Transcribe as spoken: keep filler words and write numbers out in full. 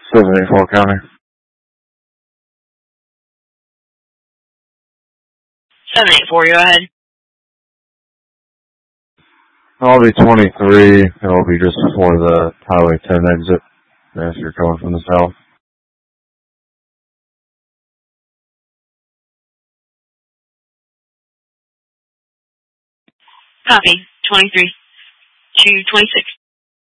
seven eight four County. seven eight four, go ahead. I'll be twenty-three. It'll be just before the Highway ten exit if you're coming from the south. Copy. twenty-three to twenty-six.